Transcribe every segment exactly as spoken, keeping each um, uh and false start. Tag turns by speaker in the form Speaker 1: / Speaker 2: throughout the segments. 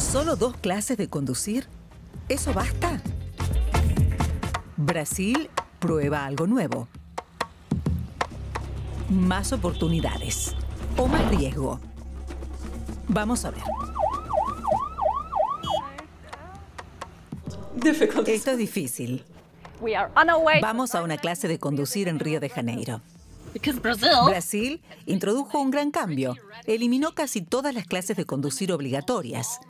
Speaker 1: ¿Solo dos clases de conducir? ¿Eso basta? Brasil prueba algo nuevo. Más oportunidades o más riesgo. Vamos a ver. Esto es difícil. Vamos a una clase de conducir en Río de Janeiro. Brasil introdujo un gran cambio. Eliminó casi todas las clases de conducir obligatorias.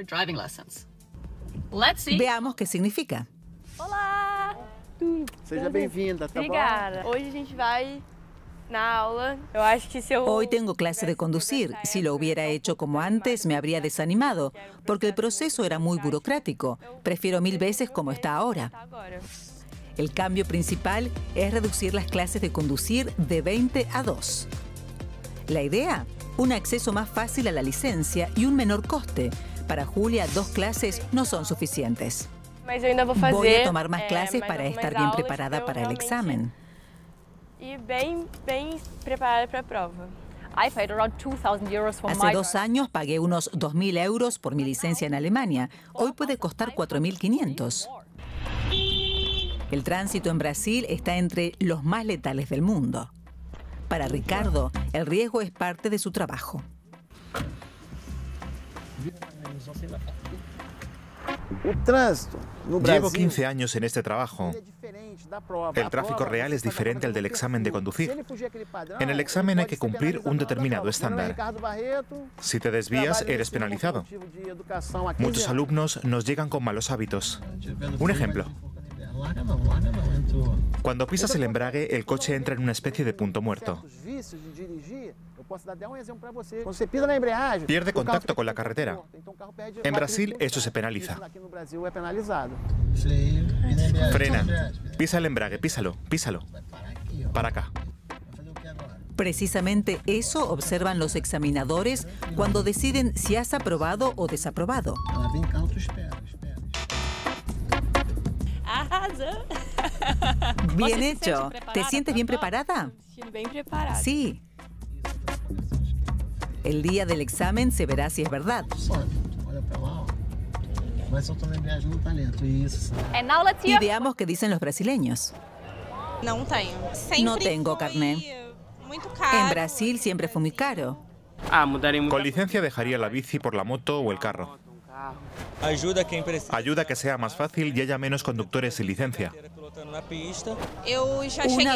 Speaker 1: Veamos qué significa.
Speaker 2: Olá!
Speaker 3: Seja bem-vinda, tá bom?
Speaker 2: Obrigada. Hoje a gente vai na aula. Eu acho que se eu...
Speaker 1: Hoy tengo clase de conducir. Si lo hubiera hecho como antes, me habría desanimado, porque el proceso era muy burocrático. Prefiero mil veces como está ahora. El cambio principal es reducir las clases de conducir de veinte a dos. La idea, un acceso más fácil a la licencia y un menor coste. Para Julia, dos clases no son suficientes.
Speaker 2: Mas eu ainda vou fazer,
Speaker 1: Voy a tomar más
Speaker 2: é,
Speaker 1: clases
Speaker 2: mais
Speaker 1: para
Speaker 2: algumas
Speaker 1: estar bien
Speaker 2: aulas
Speaker 1: preparada
Speaker 2: pra eu
Speaker 1: para el
Speaker 2: realmente
Speaker 1: examen.
Speaker 2: ir bem, bem preparada para a prova.
Speaker 4: I paid around two thousand euros for
Speaker 1: Hace
Speaker 4: my
Speaker 1: dos años pagué unos dos mil euros por mi licencia en Alemania. Hoy puede costar cuatro mil quinientos. El tránsito en Brasil está entre los más letales del mundo. Para Ricardo, el riesgo es parte de su trabajo.
Speaker 3: O trânsito no
Speaker 5: Llevo
Speaker 3: Brasil
Speaker 5: quince años en este trabajo. El tráfico real es diferente al del examen de conducir. En el examen hay que cumplir un determinado estándar. Si te desvías, eres penalizado. Muchos alumnos nos llegan con malos hábitos. Un ejemplo. Cuando pisas el embrague, el coche entra en una especie de punto muerto. Pierde contacto con la carretera. En Brasil, eso se penaliza. Frena. Pisa el embrague, písalo, písalo. Para acá.
Speaker 1: Precisamente eso observan los examinadores cuando deciden si has aprobado o desaprobado.
Speaker 2: Arrasou!
Speaker 1: Bien
Speaker 2: Você se
Speaker 1: hecho.
Speaker 2: sente preparada
Speaker 1: ¿Te sientes
Speaker 2: pra
Speaker 1: bien
Speaker 2: prova?
Speaker 1: preparada?
Speaker 2: Me sinto bem preparada.
Speaker 1: Sí. El día del examen se verá si es verdad.
Speaker 4: And now let's
Speaker 1: Y
Speaker 4: hear
Speaker 1: veamos qué dicen los brasileños.
Speaker 6: Não tenho. Sempre
Speaker 1: No tengo
Speaker 6: foi
Speaker 1: carné.
Speaker 6: muito caro.
Speaker 1: En Brasil siempre fue muy caro.
Speaker 7: Ah, mudaria muito.
Speaker 5: Con licencia dejaría la bici por la moto o el carro.
Speaker 8: Ajuda quem precisa.
Speaker 5: Ayuda a que sea más fácil y haya menos conductores sin licencia.
Speaker 6: Eu já
Speaker 1: Una
Speaker 6: cheguei